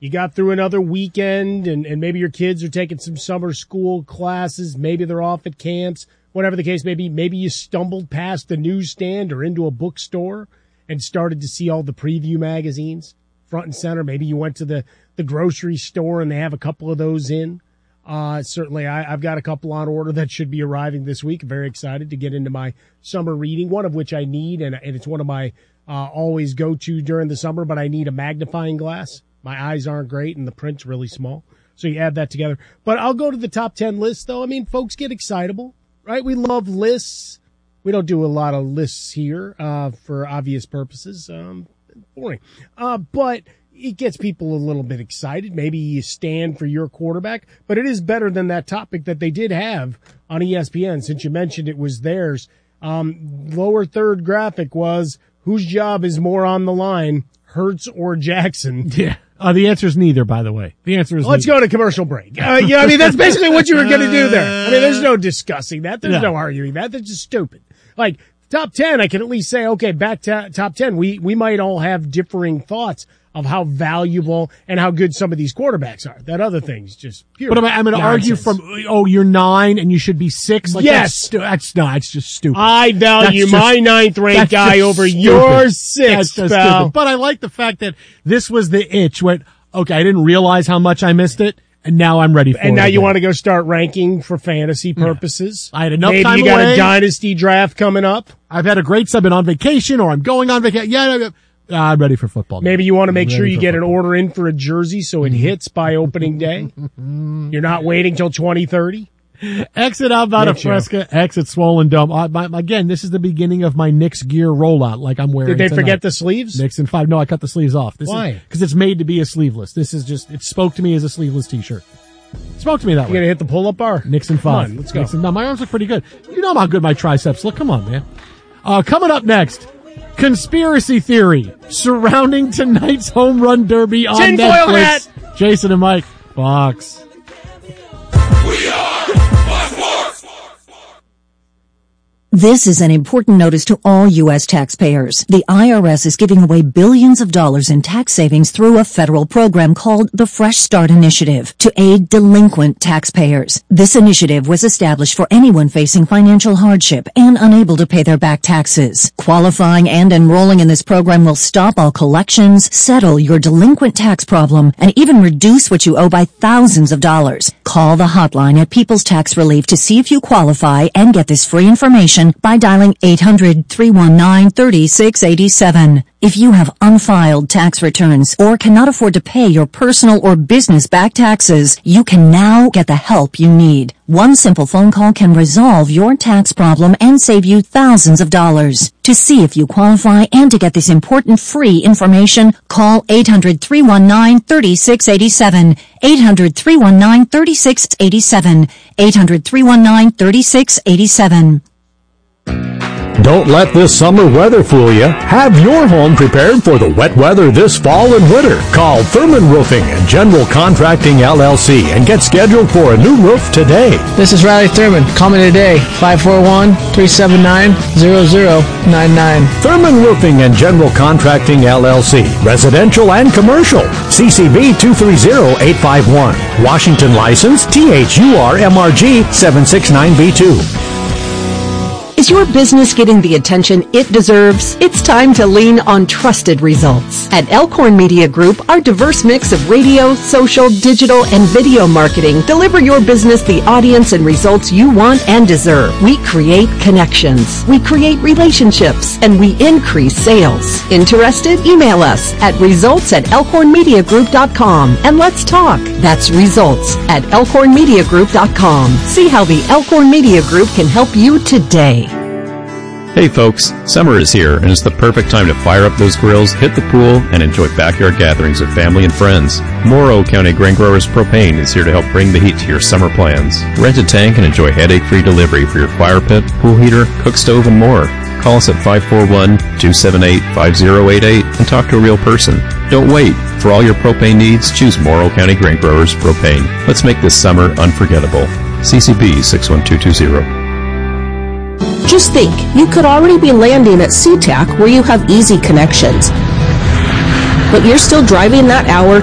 You got through another weekend, and maybe your kids are taking some summer school classes. Maybe they're off at camps, whatever the case may be. Maybe you stumbled past the newsstand or into a bookstore and started to see all the preview magazines front and center. Maybe you went to the grocery store and they have a couple of those in. Certainly, I've got a couple on order that should be arriving this week. Very excited to get into my summer reading, one of which I need, and it's one of my always go-to during the summer, but I need a magnifying glass. My eyes aren't great, and the print's really small. So you add that together. But I'll go to the top 10 list, though. I mean, folks get excitable, right? We love lists. We don't do a lot of lists here for obvious purposes. Boring. But it gets people a little bit excited. Maybe you stand for your quarterback. But it is better than that topic that they did have on ESPN, since you mentioned it was theirs. Lower third graphic was, whose job is more on the line, Hurts or Jackson? Yeah. The answer is neither, by the way. The answer is Let's go to commercial break. Yeah, I mean, that's basically what you were going to do there. I mean, there's no discussing that. There's no arguing that. That's just stupid. Like, top 10, I can at least say, okay, back to top 10. We might all have differing thoughts of how valuable and how good some of these quarterbacks are. That other thing's just pure But I'm going to argue from, you're 9 and you should be 6. Like, yes. That's just stupid. I value my 9th ranked guy over your 6th, pal. Stupid. But I like the fact that this was the itch where, okay, I didn't realize how much I missed it, and now I'm ready for it. And now you want to go start ranking for fantasy purposes. I had enough Maybe time you got away. a dynasty draft coming up. I've had a great, I've been on vacation, or I'm going on vacation. Yeah, I'm ready for football. Maybe you want to make sure you get an order in for a jersey so it hits by opening day. You're not waiting till 2030. Exit Alvada Fresca, exit Swollen Dome. Again, this is the beginning of my Knicks gear rollout like I'm wearing Did they tonight. forget the sleeves? Knicks in 5. No, I cut the sleeves off. Why? Because it's made to be a sleeveless. This is just, it spoke to me as a sleeveless t-shirt. It spoke to me that way. You gonna hit the pull-up bar? Knicks in 5. Come on, let's go. No, my arms look pretty good. You know how good my triceps look. Come on, man. Coming up next, conspiracy theory surrounding tonight's home run derby on Tinfoil Netflix. hat. Jason and Mike, Fox. We are Fox Sports. This is an important notice to all U.S. taxpayers. The IRS is giving away billions of dollars in tax savings through a federal program called the Fresh Start Initiative to aid delinquent taxpayers. This initiative was established for anyone facing financial hardship and unable to pay their back taxes. Qualifying and enrolling in this program will stop all collections, settle your delinquent tax problem, and even reduce what you owe by thousands of dollars. Call the hotline at People's Tax Relief to see if you qualify and get this free information by dialing 800-319-3687. If you have unfiled tax returns or cannot afford to pay your personal or business back taxes, you can now get the help you need. One simple phone call can resolve your tax problem and save you thousands of dollars. To see if you qualify and to get this important free information, call 800-319-3687. 800-319-3687. 800-319-3687. Don't let this summer weather fool you. Have your home prepared for the wet weather this fall and winter. Call Thurman Roofing and General Contracting LLC and get scheduled for a new roof today. This is Riley Thurman. Call me today, 541-379-0099. Thurman Roofing and General Contracting LLC. Residential and commercial. CCB 230851. Washington license THURMRG 769B2. Is your business getting the attention it deserves? It's time to lean on trusted results. At Elkhorn Media Group, our diverse mix of radio, social, digital, and video marketing deliver your business the audience and results you want and deserve. We create connections, we create relationships, and we increase sales. Interested? Email us at results@elkhornmediagroup.com and let's talk. That's results@elkhornmediagroup.com. See how the Elkhorn Media Group can help you today. Hey folks, summer is here and it's the perfect time to fire up those grills, hit the pool, and enjoy backyard gatherings with family and friends. Morrow County Grain Growers Propane is here to help bring the heat to your summer plans. Rent a tank and enjoy headache-free delivery for your fire pit, pool heater, cook stove, and more. Call us at 541-278-5088 and talk to a real person. Don't wait. For all your propane needs, choose Morrow County Grain Growers Propane. Let's make this summer unforgettable. CCB 61220. Just think, you could already be landing at SeaTac where you have easy connections. But you're still driving that hour